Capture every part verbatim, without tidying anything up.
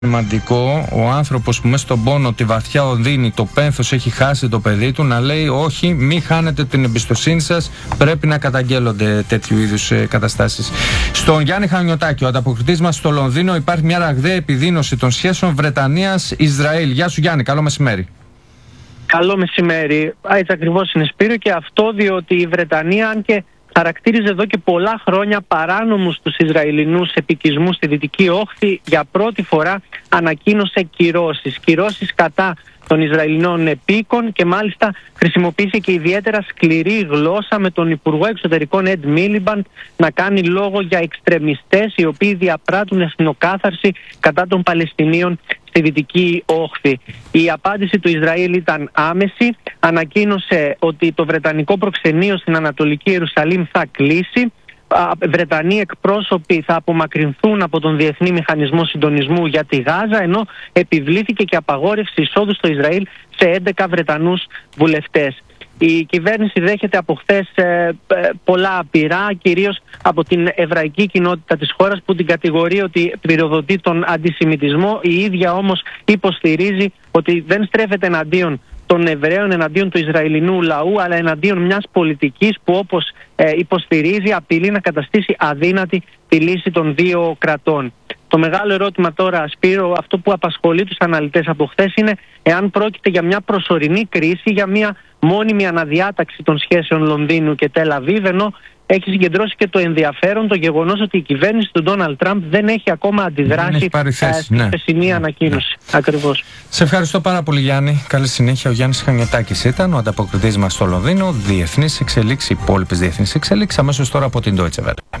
σημαντικό ο άνθρωπος που μέσα στον πόνο τη βαθιά οδύνη, το πένθος, έχει χάσει το παιδί του, να λέει όχι, μην χάνετε την εμπιστοσύνη σας, πρέπει να καταγγέλλονται τέτοιου είδους ε, καταστάσεις. Στον Γιάννη Χανιωτάκη, ο ανταποκριτής μας στο Λονδίνο, υπάρχει μια ραγδαία επιδείνωση των σχέσεων Βρετανίας-Ισραήλ. Γεια σου Γιάννη, καλό μεσημέρι. Καλό μεσημέρι. Έτσι ακριβώς είναι, Σπύρο, και αυτό διότι η Βρετανία, αν και χαρακτήριζε εδώ και πολλά χρόνια παράνομους τους Ισραηλινούς επικισμούς στη Δυτική Όχθη, για πρώτη φορά ανακοίνωσε κυρώσεις. Κυρώσεις κατά των Ισραηλινών επίκων και μάλιστα χρησιμοποίησε και ιδιαίτερα σκληρή γλώσσα με τον Υπουργό Εξωτερικών Εντ Μίλιμπαντ να κάνει λόγο για εξτρεμιστές οι οποίοι διαπράττουν εθνοκάθαρση κατά των Παλαιστινίων στη Δυτική Όχθη. Η απάντηση του Ισραήλ ήταν άμεση. Ανακοίνωσε ότι το βρετανικό προξενείο στην Ανατολική Ιερουσαλήμ θα κλείσει. Βρετανοί εκπρόσωποι θα απομακρυνθούν από τον Διεθνή Μηχανισμό Συντονισμού για τη Γάζα, ενώ επιβλήθηκε και απαγόρευση εισόδου στο Ισραήλ σε έντεκα Βρετανούς βουλευτές. Η κυβέρνηση δέχεται από χθες ε, πολλά απειρά, κυρίως από την εβραϊκή κοινότητα της χώρας που την κατηγορεί ότι πυροδοτεί τον αντισημιτισμό. Η ίδια όμως υποστηρίζει ότι δεν στρέφεται εναντίον των Εβραίων, εναντίον του Ισραηλινού λαού, αλλά εναντίον μιας πολιτικής που, όπως ε, υποστηρίζει, απειλεί να καταστήσει αδύνατη τη λύση των δύο κρατών. Το μεγάλο ερώτημα τώρα, Σπύρο, αυτό που απασχολεί τους αναλυτές από χθες, είναι εάν πρόκειται για μια προσωρινή κρίση, για μια μόνιμη αναδιάταξη των σχέσεων Λονδίνου και Τελ Αβίβ, ενώ έχει συγκεντρώσει και το ενδιαφέρον το γεγονός ότι η κυβέρνηση του Ντόναλντ Τραμπ δεν έχει ακόμα αντιδράσει στη ναι. χθεσινή ναι. ανακοίνωση. Ναι. Ακριβώς. Σε ευχαριστώ πάρα πολύ, Γιάννη. Καλή συνέχεια. Ο Γιάννης Χανιωτάκης ήταν ο ανταποκριτής μας στο Λονδίνο. Διεθνείς εξελίξεις, υπόλοιπες διεθνείς εξελίξεις, αμέσως τώρα από την Deutsche Welle.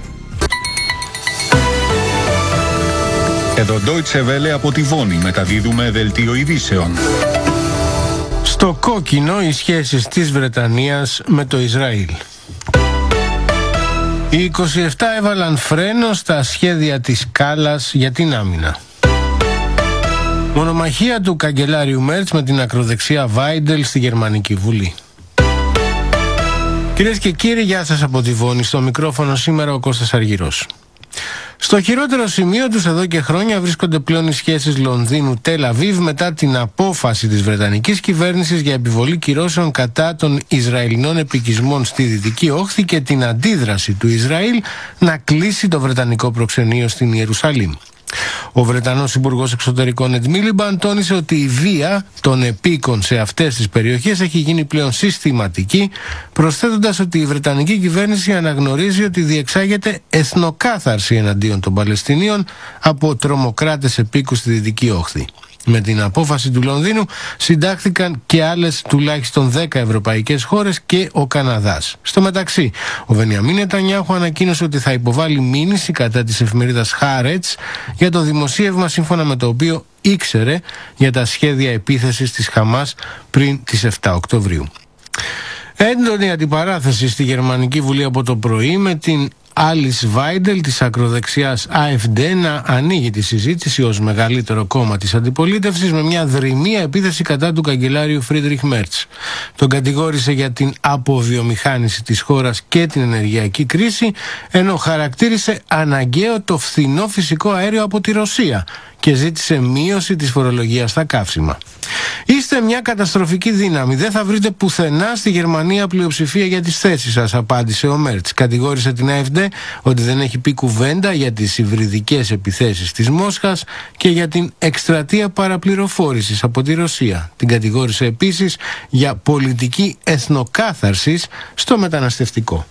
Εδώ Deutsche Welle από τη Βόνη μεταδίδουμε δελτίο ειδήσεων. Στο κόκκινο οι σχέσεις της Βρετανίας με το Ισραήλ. Οι είκοσι επτά έβαλαν φρένο στα σχέδια της Κάλλας για την άμυνα. Μονομαχία του καγκελάριου Μέρτς με την ακροδεξιά Βάιντελ στη Γερμανική Βουλή. Κυρίες και κύριοι, γεια σας από τη Βόνη. Στο μικρόφωνο σήμερα ο Κώστας Αργυρός. Στο χειρότερο σημείο τους εδώ και χρόνια βρίσκονται πλέον οι σχέσεις Λονδίνου-Τελ Αβίβ μετά την απόφαση της Βρετανικής κυβέρνησης για επιβολή κυρώσεων κατά των Ισραηλινών επικισμών στη Δυτική Όχθη και την αντίδραση του Ισραήλ να κλείσει το Βρετανικό προξενείο στην Ιερουσαλήμ. Ο Βρετανός Υπουργός Εξωτερικών Εντ Μίλιμπαντ τόνισε ότι η βία των επίκων σε αυτές τις περιοχές έχει γίνει πλέον συστηματική, προσθέτοντας ότι η Βρετανική κυβέρνηση αναγνωρίζει ότι διεξάγεται εθνοκάθαρση εναντίον των Παλαιστινίων από τρομοκράτες επίκους στη Δυτική Όχθη. Με την απόφαση του Λονδίνου συντάχθηκαν και άλλες τουλάχιστον δέκα ευρωπαϊκές χώρες και ο Καναδάς. Στο μεταξύ, ο Βενιαμίν Νετανιάχου ανακοίνωσε ότι θα υποβάλει μήνυση κατά της εφημερίδας Haaretz για το δημοσίευμα σύμφωνα με το οποίο ήξερε για τα σχέδια επίθεσης της Χαμάς πριν τις επτά Οκτωβρίου. Έντονη αντιπαράθεση στη Γερμανική Βουλή από το πρωί, με την Άλις Βάιντελ της ακροδεξιάς AfD να ανοίγει τη συζήτηση ως μεγαλύτερο κόμμα της αντιπολίτευσης με μια δρυμία επίθεση κατά του καγκελάριου Φρίντριχ Μέρτς. Τον κατηγόρησε για την αποβιομηχάνηση της χώρας και την ενεργειακή κρίση, ενώ χαρακτήρισε αναγκαίο το φθηνό φυσικό αέριο από τη Ρωσία και ζήτησε μείωση της φορολογίας στα καύσιμα. Είστε μια καταστροφική δύναμη. Δεν θα βρείτε πουθενά στη Γερμανία πλειοψηφία για τις θέσεις σας, απάντησε ο Μέρτς. Κατηγόρησε την AfD ότι δεν έχει πει κουβέντα για τις υβριδικές επιθέσεις της Μόσχας και για την εκστρατεία παραπληροφόρησης από τη Ρωσία. Την κατηγόρησε επίσης για πολιτική εθνοκάθαρσης στο μεταναστευτικό.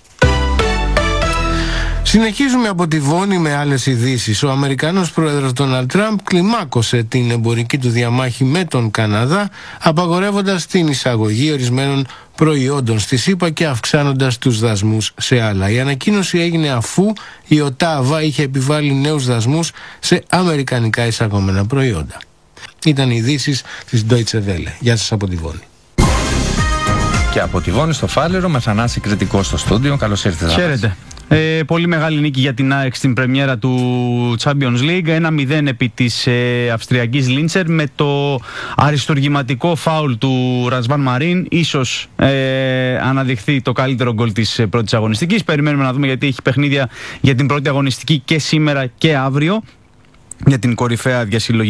Συνεχίζουμε από τη Βόνη με άλλες ειδήσεις. Ο Αμερικανός πρόεδρος Ντόναλντ Τραμπ κλιμάκωσε την εμπορική του διαμάχη με τον Καναδά, απαγορεύοντας την εισαγωγή ορισμένων προϊόντων στη ΣΥΠΑ και αυξάνοντας τους δασμούς σε άλλα. Η ανακοίνωση έγινε αφού η ΟΤΑΒΑ είχε επιβάλει νέους δασμούς σε αμερικανικά εισαγόμενα προϊόντα. Ήταν οι ειδήσεις της Deutsche Welle. Γεια σας από τη Βόνη. Και από τη Βόνη στο Φάληρο με Θανάση Κρητικό στο στούντιο. Καλώς ήρθατε. Χαίρετε. Ε, πολύ μεγάλη νίκη για την ΑΕΚ στην πρεμιέρα του Champions League. ένα μηδέν επί της ε, Αυστριακής Λίντσερ με το αριστουργηματικό φάουλ του Ρασβάν Μαρίν. Ίσως ε, αναδειχθεί το καλύτερο γκολ της ε, πρώτης αγωνιστικής. Περιμένουμε να δούμε, γιατί έχει παιχνίδια για την πρώτη αγωνιστική και σήμερα και αύριο. για την κορυφαία διασυλλογική